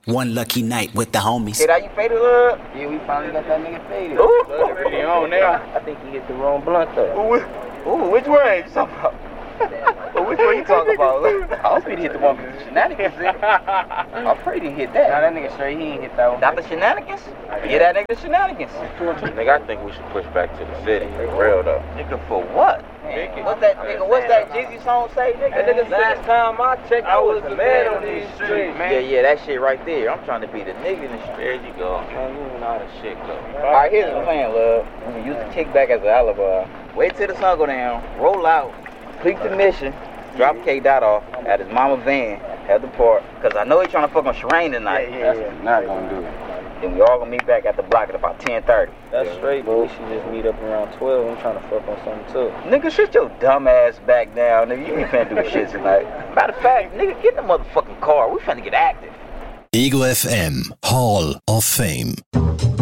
One lucky night with the homies. Hey, that you faded up? Yeah, we finally got that nigga faded. Ooh. He on now. I think he hit the wrong blunt though. Ooh, which one you talking about? Which one you talking about? I hope he hit the one with the shenanigans in. I'm afraid he hit that. Nah, that nigga straight, he ain't hit that one. Not the shenanigans? Get that nigga the shenanigans. Nigga, I think we should push back to the city. For real though. Nigga, for what? What's that Jeezy song say, nigga? Last time I checked, I was the man on these streets, man. Yeah, that shit right there. I'm trying to be the nigga in the street. There you go. Man, you know how the shit go. Alright, here's the plan, love. We can use the kickback as an alibi. Wait till the sun go down, roll out, complete the mission, drop K-Dot off at his mama van at the park. Cause I know he trying to fuck on Sherane tonight. Yeah. Not gonna do it. Then we all gonna meet back at the block at about 10:30. That's straight, but we should just meet up around 12. I'm trying to fuck on something too. Nigga, shut your dumb ass back down, nigga. You ain't finna do shit tonight. Matter of fact, nigga, get in the motherfucking car. We finna get active. Ego FM Hall of Fame.